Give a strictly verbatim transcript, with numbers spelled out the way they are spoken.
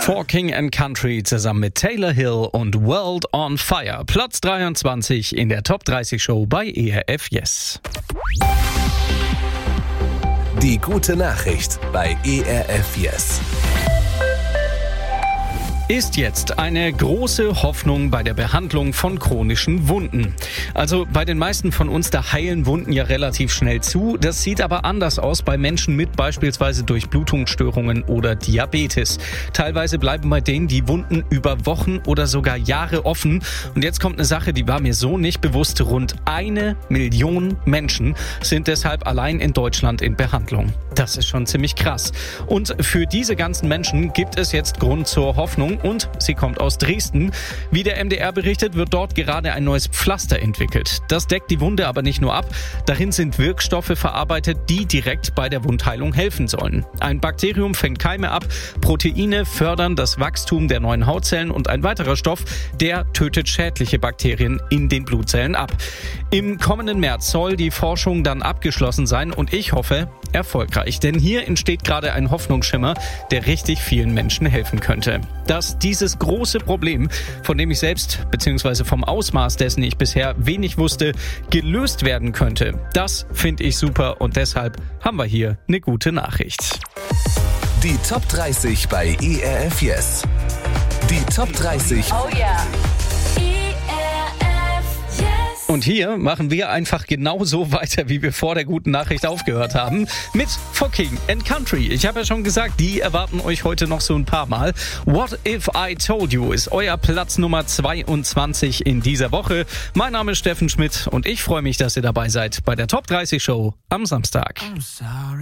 For King and Country zusammen mit Taylor Hill und World on Fire. Platz dreiundzwanzig in der Top dreißig Show bei E R F Yes. Die gute Nachricht bei E R F Yes. Ist jetzt eine große Hoffnung bei der Behandlung von chronischen Wunden. Also bei den meisten von uns, da heilen Wunden ja relativ schnell zu. Das sieht aber anders aus bei Menschen mit beispielsweise Durchblutungsstörungen oder Diabetes. Teilweise bleiben bei denen die Wunden über Wochen oder sogar Jahre offen. Und jetzt kommt eine Sache, die war mir so nicht bewusst. Rund eine Million Menschen sind deshalb allein in Deutschland in Behandlung. Das ist schon ziemlich krass. Und für diese ganzen Menschen gibt es jetzt Grund zur Hoffnung. Und sie kommt aus Dresden. Wie der M D R berichtet, wird dort gerade ein neues Pflaster entwickelt. Das deckt die Wunde aber nicht nur ab. Darin sind Wirkstoffe verarbeitet, die direkt bei der Wundheilung helfen sollen. Ein Bakterium fängt Keime ab, Proteine fördern das Wachstum der neuen Hautzellen und ein weiterer Stoff, der tötet schädliche Bakterien in den Blutzellen ab. Im kommenden März soll die Forschung dann abgeschlossen sein und ich hoffe, erfolgreich. Denn hier entsteht gerade ein Hoffnungsschimmer, der richtig vielen Menschen helfen könnte. Dass dieses große Problem, von dem ich selbst bzw. vom Ausmaß dessen ich bisher wenig wusste, gelöst werden könnte, das finde ich super und deshalb haben wir hier eine gute Nachricht. Die Top dreißig bei E R F Yes. Die Top dreißig. Oh yeah. Und hier machen wir einfach genauso weiter, wie wir vor der guten Nachricht aufgehört haben, mit For King and Country. Ich habe ja schon gesagt, die erwarten euch heute noch so ein paar Mal. What If I Told You ist euer Platz Nummer zweiundzwanzig in dieser Woche. Mein Name ist Steffen Schmidt und ich freue mich, dass ihr dabei seid bei der Top dreißig Show am Samstag.